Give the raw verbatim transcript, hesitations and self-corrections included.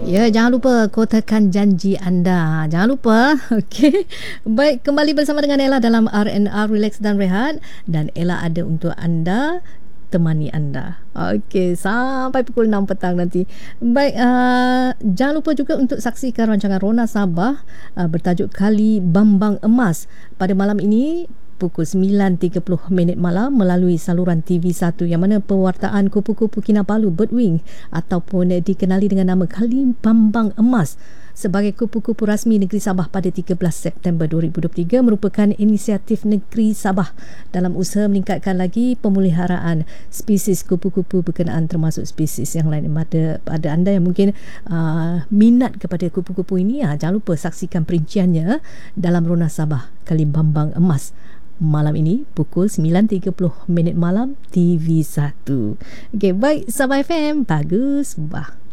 Ya, jangan lupa kotakan janji anda. Jangan lupa. Okey. Baik, kembali bersama dengan Ella dalam R and R Relax dan Rehat, dan Ella ada untuk anda, temani anda. Okey, sampai pukul enam petang nanti. Baik, uh, jangan lupa juga untuk saksikan rancangan Rona Sabah uh, bertajuk Kali Bambang Emas pada malam ini pukul sembilan tiga puluh minit malam melalui saluran T V satu, yang mana pewartaan kupu-kupu Kinabalu Birdwing ataupun dikenali dengan nama Kali Bambang Emas sebagai kupu-kupu rasmi Negeri Sabah pada tiga belas September dua ribu dua puluh tiga merupakan inisiatif Negeri Sabah dalam usaha meningkatkan lagi pemeliharaan spesies kupu-kupu berkenaan, termasuk spesies yang lain. Pada, pada anda yang mungkin uh, minat kepada kupu-kupu ini, uh, jangan lupa saksikan perinciannya dalam Rona Sabah Kali Bambang Emas malam ini pukul sembilan tiga puluh minit malam T V satu. Okey, baik, Sabah F M, bagus, bah.